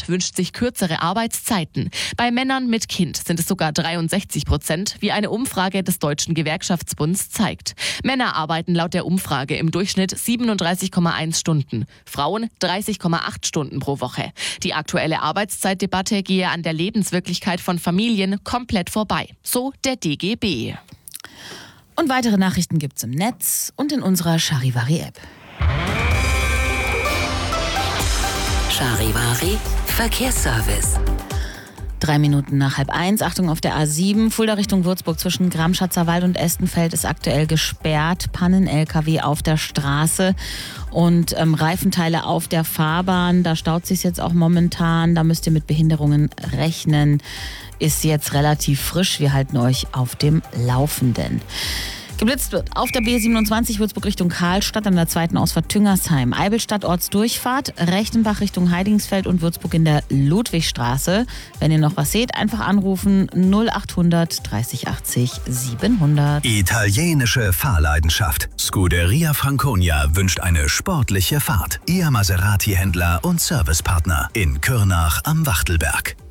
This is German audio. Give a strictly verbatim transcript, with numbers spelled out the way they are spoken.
Prozent wünscht sich kürzere Arbeitszeiten. Bei Männern mit Kind sind es sogar dreiundsechzig Prozent, wie eine Umfrage des Deutschen Gewerkschaftsbunds zeigt. Männer arbeiten laut der Umfrage im Durchschnitt siebenunddreißig Komma eins Stunden, Frauen dreißig Komma acht Stunden pro Woche. Die aktuelle Arbeitszeitdebatte gehe an der Lebenswirklichkeit von Familien komplett vorbei, so der D G B. Und weitere Nachrichten gibt's im Netz und in unserer Charivari-App. Charivari Verkehrsservice. Drei Minuten nach halb eins. Achtung auf der A sieben. Fulda Richtung Würzburg zwischen Gramm-Schatzerwald und Estenfeld ist aktuell gesperrt. Pannen-L K W auf der Straße und ähm, Reifenteile auf der Fahrbahn. Da staut sich jetzt auch momentan. Da müsst ihr mit Behinderungen rechnen. Ist jetzt relativ frisch. Wir halten euch auf dem Laufenden. Geblitzt wird auf der B siebenundzwanzig Würzburg Richtung Karlstadt an der zweiten Ausfahrt Tüngersheim. Eibelstadt Ortsdurchfahrt, Rechtenbach Richtung Heidingsfeld und Würzburg in der Ludwigstraße. Wenn ihr noch was seht, einfach anrufen null achthundert dreißig achtzig siebenhundert. Italienische Fahrleidenschaft. Scuderia Franconia wünscht eine sportliche Fahrt. Ihr Maserati-Händler und Servicepartner in Kürnach am Wachtelberg.